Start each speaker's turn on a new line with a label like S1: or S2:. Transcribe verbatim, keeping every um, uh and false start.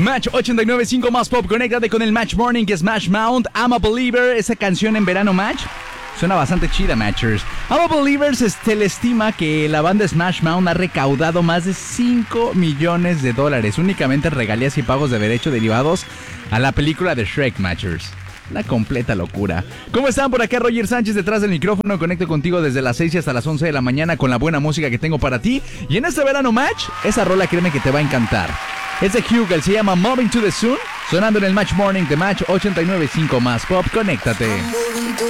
S1: Match ochenta y nueve punto cinco más pop, conéctate con el Match Morning que Smash Mouth. I'm a Believer, esa canción en verano Match. Suena bastante chida, Matchers. I'm a Believer, se le estima que la banda Smash Mouth ha recaudado más de cinco millones de dólares únicamente en regalías y pagos de derecho derivados a la película de Shrek, Matchers. Una completa locura. ¿Cómo están? Por acá Roger Sánchez detrás del micrófono. Conecto contigo desde las seis y hasta las once de la mañana con la buena música que tengo para ti. Y en este verano Match, esa rola créeme que te va a encantar. Es de Hugel, se llama Moving to the Sun. Sonando en el Match Morning de Match ochenta y nueve punto cinco más pop. Conéctate.